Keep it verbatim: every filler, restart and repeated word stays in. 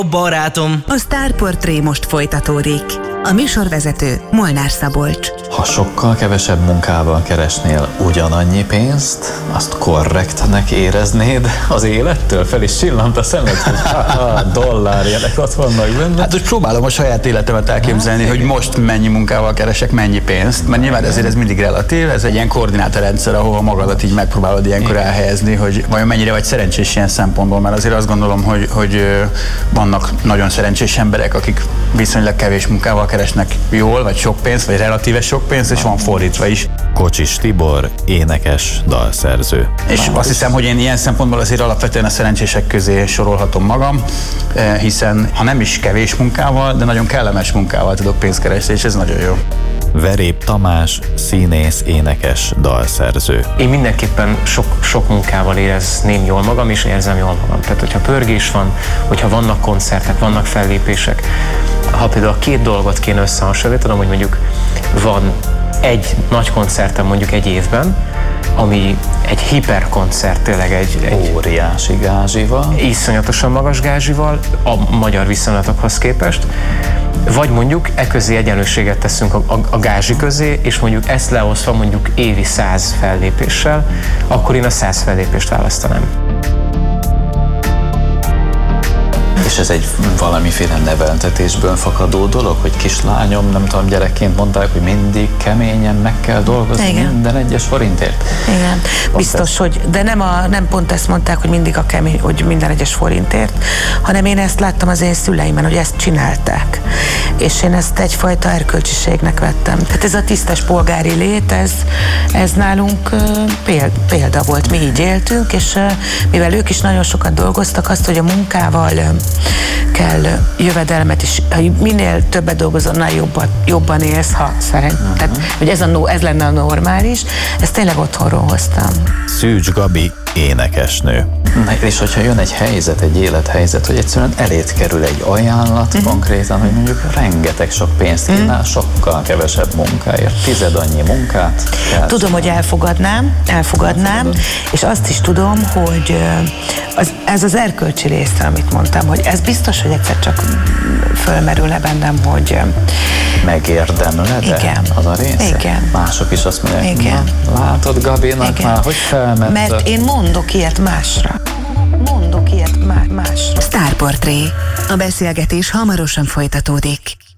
Barátom. A Sztárportré most folytatódik. A műsorvezető Molnár Szabolcs. Ha sokkal kevesebb munkával keresnél ugyanannyi pénzt, azt korrektnek éreznéd az élettől? Fel is csillant a szemed, hogy ha, dollárjelek ott vannak benne. Hát, hogy próbálom a saját életemet elképzelni, hát, hogy most mennyi munkával keresek mennyi pénzt, mert nyilván ezért ez mindig relatív, ez egy ilyen koordinátorrendszer, ahol magadat így megpróbálod ilyenkor elhelyezni, hogy vajon mennyire vagy szerencsés ilyen szempontból, mert azért azt gondolom, hogy, hogy vannak nagyon szerencsés emberek, akik viszonylag kevés munkával keresnek jól, vagy sok pénzt, vagy relatíve sok pénzt, és van fordítva is. Kocsis Tibor, énekes, dalszerző. És azt hiszem, hogy én ilyen szempontból azért alapvetően a szerencsések közé sorolhatom magam, hiszen ha nem is kevés munkával, de nagyon kellemes munkával tudok pénzt keresni, és ez nagyon jó. Verép Tamás, színész, énekes, dalszerző. Én mindenképpen sok, sok munkával érezném jól magam, és érzem jól magam. Tehát, hogyha pörgés van, hogyha vannak koncertek, vannak fellépések, ha például a két dolgot kéne összehasonlítanom, hogy mondjuk van egy nagy koncertem mondjuk egy évben, ami egy hiperkoncert, tényleg egy, egy óriási gázsival, iszonyatosan magas gázsival a magyar viszonylatokhoz képest, vagy mondjuk e közé egyenlőséget teszünk a, a, a gázsi közé, és mondjuk ezt leosztva mondjuk évi száz fellépéssel, akkor én a száz fellépést választanám. És ez egy valamiféle neveltetésből fakadó dolog, hogy kislányom, nem tudom, gyerekként mondták, hogy mindig keményen meg kell dolgozni. Igen. Minden egyes forintért. Igen, biztos, hogy, de nem, a, nem pont ezt mondták, hogy mindig a kemény, hogy minden egyes forintért, hanem én ezt láttam az én szüleimen, hogy ezt csinálták. És én ezt egyfajta erkölcsiségnek vettem. Tehát ez a tisztes polgári lét, ez, ez nálunk példa volt. Mi így éltünk, és mivel ők is nagyon sokat dolgoztak, azt, hogy a munkával kell jövedelmet is, minél többet dolgozol, annál jobban, jobban élsz, ha szeret. Uh-huh. Tehát, hogy ez, a, ez lenne a normális, ezt tényleg otthonról hoztam. Szűcs Gabi, énekesnő. Na, és hogyha jön egy helyzet, egy élethelyzet, hogy egyszerűen elét kerül egy ajánlat uh-huh. konkrétan, hogy mondjuk rengeteg sok pénzt kínál, uh-huh. sokkal kevesebb munkáért, tized annyi munkát. Tudom, hogy elfogadnám, elfogadnám, Elfogadod. És azt is tudom, hogy az, ez az erkölcsi része, amit mondtam, hogy ez biztos, hogy egyszer csak fölmerülne bennem, hogy megérdemled igen. az a része? Igen. Mások is azt mondják, igen. Na, látod Gabinak igen. már, hogy felment. Mert én mondok ilyet másra. Mondok ilyet má- másra. Sztárportré. A beszélgetés hamarosan folytatódik.